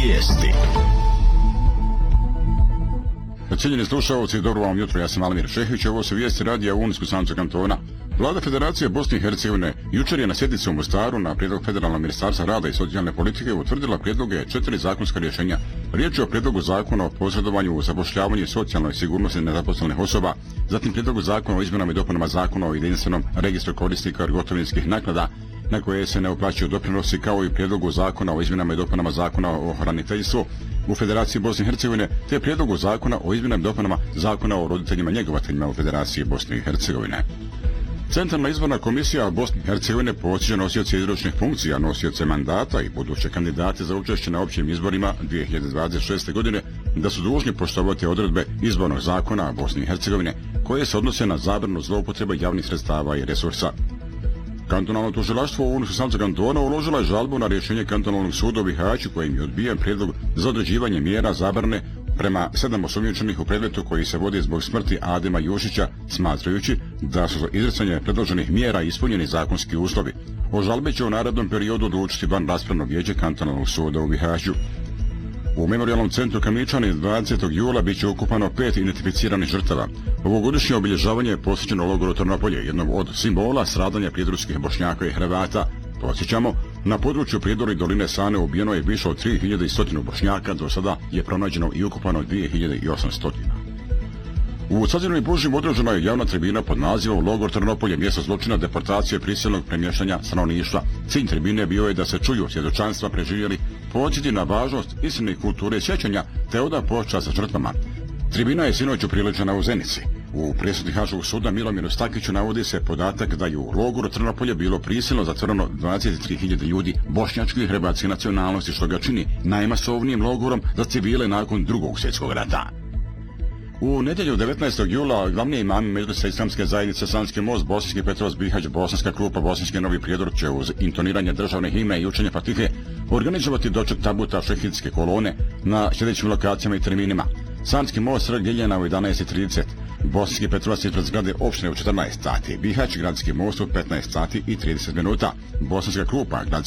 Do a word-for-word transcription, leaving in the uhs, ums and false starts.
Vijesti. Cijenjeni slušalci, dobro vam jutro, ja sam Almir Šehić, ovo su vijesti radija Unijsko-Sanskog kantona. Vlada Federacije Bosne i Hercegovine jučer je na sjednici u Mostaru na prijedlog Federalnog ministarstva rada i socijalne politike utvrdila prijedloge četiri zakonska rješenja. Riječ je o prijedlogu zakona o posredovanju u zapošljavanju i socijalnoj sigurnosti nezaposlenih osoba, zatim prijedlogu zakona o izmjenama i dopunama zakona o jedinstvenom registru korisnika gotovinskih naknada na koje se ne uplaćuju doprinosi, kao i prijedlogu zakona o izmjenama i dopunama zakona o hraniteljstvu u Federaciji Bosne i Hercegovine, te prijedlogu zakona o izmjenama i dopunama zakona o roditeljima njegovateljima u Federaciji Bosne i Hercegovine. Centralna izborna komisija Bosne i Hercegovine podsjeća nosioce izvršnih funkcija, nosioce mandata i buduće kandidate za učešće na općim izborima dvije hiljade dvadeset šeste. godine da su dužni poštovati odredbe izbornog zakona Bosne i Hercegovine koje se odnose na zabranu zloupotrebe javnih sredstava i resursa. Kantonalno tužilaštvo u Unijsko-Sanskog kantona uložila je žalbu na rješenje kantonalnog suda u Bihaću kojim je odbijen prijedlog za određivanje mjera zabrane prema sedam osumnjičenih u predmetu koji se vodi zbog smrti Adema Jušića, smatrajući da su za izricanje predloženih mjera ispunjeni zakonski uslovi. O žalbi će u narednom periodu odlučiti van raspravno vijeće kantonalnog suda u Bihaću. U memorijalnom centru Kamičani dvadesetog jula bit će okupano pet identificiranih žrtava. Ovogodišnje obilježavanje je posvećeno logoru Trnopolje, jednom od simbola stradanja prijedorskih Bošnjaka i Hrvata. Podsjećamo, na području Prijedora i doline Sane ubijeno je više od tri hiljade sto Bošnjaka, do sada je pronađeno i okupano dvije hiljade osamsto. U Cazinom i Bužim održana je javna tribina pod nazivom Logor Trnopolje, mjesto zločina, deportacije, prisilnog premještanja stanovništva. Cilj tribine bio je da se čuju svjedočanstva preživjeli, podsjeti na važnost istine kulture sjećanja te oda počast žrtvama. Tribina je sinoć upriličena u Zenici. U presudi Haškog suda Milomiru Stakiću navodi se podatak da je u logoru Trnopolje bilo prisilno zatvoreno dvadeset tri hiljade ljudi bošnjačke i hrvatske nacionalnosti, što ga čini najmasovnijim logorom za civile nakon Drugog svjetskog rata. U nedjelju devetnaestog jula glavni imami Medresa Islamske zajednice Sanski most, Bosanski Petrovac, Bihać, Bosanska Krupa, Bosanski Novi Prijedor će uz intoniranje državne himne i učenje Fatihe organizovati doček tabuta šehidske kolone na sljedećim lokacijama i terminima. Sanski most Sred Ljiljana u jedanaest i trideset, Bosanski Petrovac ispred zgrade opštine u četrnaest sati, Bihać, Gradski most u petnaest sati i trideset minuta, Bosanska Krupa, Gradski